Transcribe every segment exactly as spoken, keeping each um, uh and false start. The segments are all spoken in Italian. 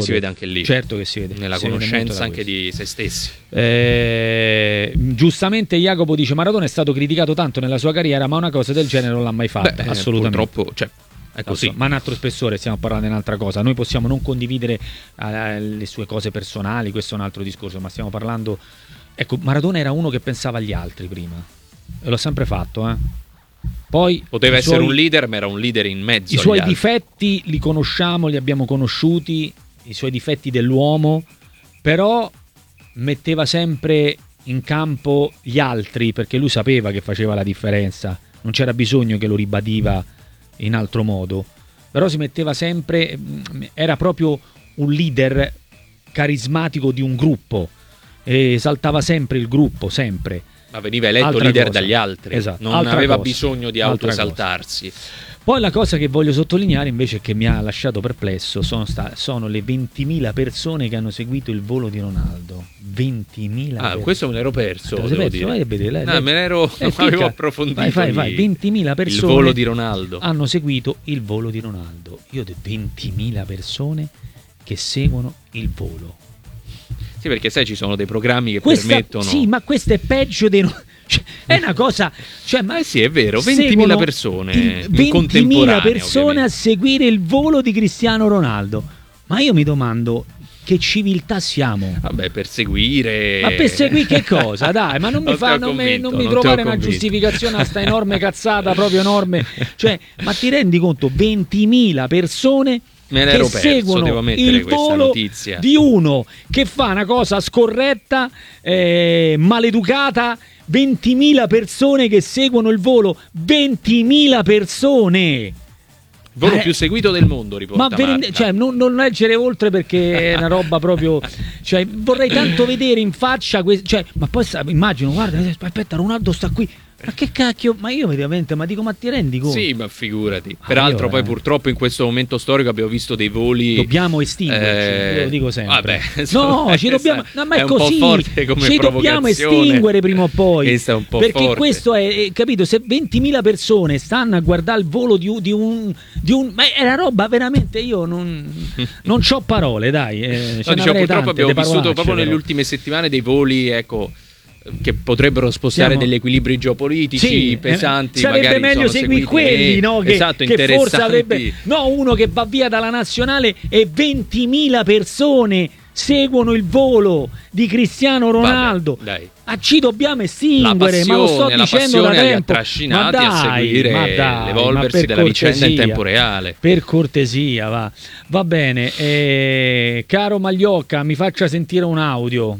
si vede anche lì. Certo che si vede. Nella si conoscenza vede anche di se stessi. Eh, giustamente Jacopo dice Maradona è stato criticato tanto nella sua carriera, ma una cosa del genere non l'ha mai fatta. Beh, assolutamente. Purtroppo, cioè, è così. Ma un altro spessore, stiamo parlando di un'altra cosa. Noi possiamo non condividere eh, le sue cose personali, questo è un altro discorso, ma stiamo parlando. Ecco, Maradona era uno che pensava agli altri prima, e l'ho sempre fatto, eh. Poi poteva essere suoi, un leader, ma era un leader in mezzo. I suoi altri. difetti li conosciamo, li abbiamo conosciuti, i suoi difetti dell'uomo, però metteva sempre in campo gli altri, perché lui sapeva che faceva la differenza, non c'era bisogno che lo ribadiva in altro modo, però si metteva sempre, era proprio un leader carismatico di un gruppo, e esaltava sempre il gruppo, sempre. Ma veniva eletto Altra leader cosa. dagli altri, esatto. non Altra aveva cosa. bisogno di Altra autoesaltarsi. Poi la cosa che voglio sottolineare invece, che mi ha lasciato perplesso, sono, sta- sono le ventimila persone che hanno seguito il volo di Ronaldo. ventimila Ah, persone. questo me l'ero perso, Te devo perso? dire. Vai a vedere, lei- No, lei- me l'ero, eh, non avevo clicca. approfondito. Vai, vai, vai. il- ventimila persone il volo di Ronaldo. hanno seguito il volo di Ronaldo. Io ho detto ventimila persone che seguono il volo. Sì, perché sai, ci sono dei programmi che Questa, permettono. sì, ma questo è peggio dei... Cioè, è una cosa, cioè, ma Eh sì, è vero, ventimila persone in ventimila contemporanea, persone ovviamente. a seguire il volo di Cristiano Ronaldo. Ma io mi domando che civiltà siamo. Vabbè, per seguire. Ma per seguire che cosa? Dai, ma non mi Non fa ti ho non mi, convinto, non mi non ti ho trovare una convinto. giustificazione a sta enorme cazzata, proprio enorme. Cioè, ma ti rendi conto, ventimila persone Me che l'ero perso, seguono devo mettere il questa volo notizia. di uno che fa una cosa scorretta, eh, maleducata. ventimila persone che seguono il volo, ventimila persone. Volo Eh, più seguito del mondo, riporta Ma ver- Marta. cioè, non, non leggere oltre, perché è una roba proprio. Cioè, vorrei tanto vedere in faccia. Que- cioè, ma poi sta- immagino, guarda, aspetta, Ronaldo sta qui. Ma che cacchio? Ma io veramente, ma dico, ma ti rendi conto? Sì, ma figurati. Ah, Peraltro, io, poi eh. purtroppo in questo momento storico abbiamo visto dei voli. Dobbiamo estinguerci, Eh, io lo dico sempre. Vabbè, no, insomma, ci dobbiamo. questa No, ma è, è un così. po' forte come ci dobbiamo provocazione. estinguere prima o poi. Questa è un po' perché forte. questo è, è, capito? Se ventimila persone stanno a guardare il volo di, un- di un. Di un ma è una roba veramente. Io non. Non c'ho parole, dai. Eh, ce No, ne diciamo, avrei purtroppo tante, abbiamo de vissuto parolacce, proprio nelle però. ultime settimane dei voli, ecco, che potrebbero spostare Siamo- degli equilibri geopolitici Sì, pesanti. eh, sarebbe magari meglio sono seguire seguiti, quelli, eh, no? Che, esatto, che forse interessanti. avrebbe. No, uno che va via dalla nazionale e ventimila persone seguono il volo di Cristiano Ronaldo. Vabbè, dai. Ah, ci dobbiamo La estinguere, ma lo sto passione, la dicendo da passione li ha tempo. trascinati Ma a dai, seguire ma dai, ma l'evolversi per della vicenda in cortesia, tempo reale. Per cortesia, va. Va bene. Eh, caro Magliocca, mi faccia sentire un audio.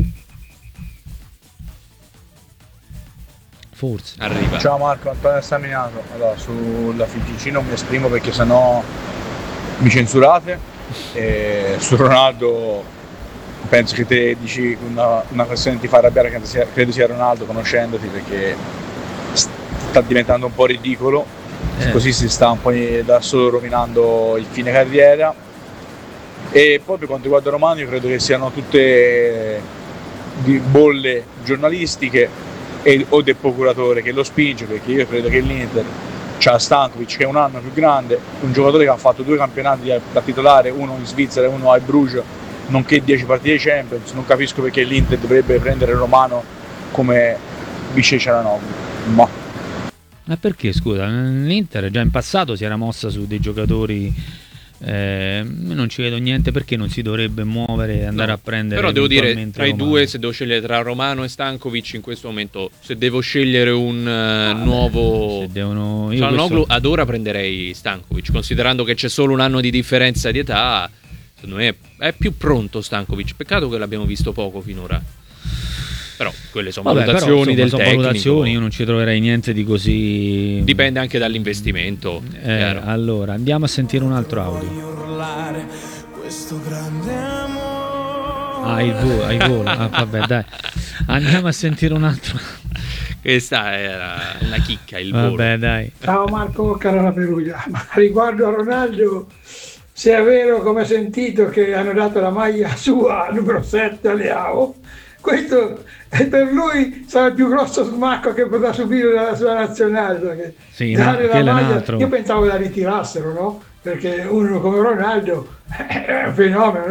Forse. Arriva. Ciao Marco, Antonio Staminato. Allora, sulla Figgi non mi esprimo perché sennò mi censurate. E su Ronaldo penso che te dici una, una questione che ti fa arrabbiare, credo sia, credo sia Ronaldo, conoscendoti, perché sta diventando un po' ridicolo. Eh. Così si sta un po' da solo rovinando il fine carriera. E poi per quanto riguarda Romano, io credo che siano tutte di bolle giornalistiche e, o del procuratore che lo spinge, perché io credo che l'Inter c'ha Stankovic che è un anno più grande, un giocatore che ha fatto due campionati da titolare, uno in Svizzera e uno al Bruges, nonché dieci partite di Champions. Non capisco perché l'Inter dovrebbe prendere Romano come vice Cialanoglu. Ma Ma perché, scusa, l'Inter già in passato si era mossa su dei giocatori, eh, non ci vedo niente perché non si dovrebbe muovere e andare No, a prendere. però devo dire, eventualmente tra i Romano. due, se devo scegliere tra Romano e Stankovic in questo momento, se devo scegliere un uh, nuovo se devono- io Cialanoglu, questo- ad ora prenderei Stankovic, considerando che c'è solo un anno di differenza di età. Secondo me è più pronto Stankovic, peccato che l'abbiamo visto poco finora. Però quelle sono Vabbè, però, valutazioni insomma, del sono tecnico. valutazioni, io non ci troverei niente di così. Dipende anche dall'investimento. Eh, chiaro. allora, andiamo a sentire un altro audio. Questo grande amore. Ah, il volo, il volo. Ah, vabbè, dai. Andiamo a sentire un altro. Questa era una chicca, il volo. Vabbè, dai. Ciao Marco, cara la Peruglia. Ma riguardo a Ronaldo, se è vero, come ho sentito, che hanno dato la maglia sua numero sette a Leao, questo è per lui sarà il più grosso smacco che potrà subire dalla sua nazionale, perché Sì, dare no, la quello è un maglia, altro. io pensavo la ritirassero, no? Perché uno come Ronaldo è un fenomeno.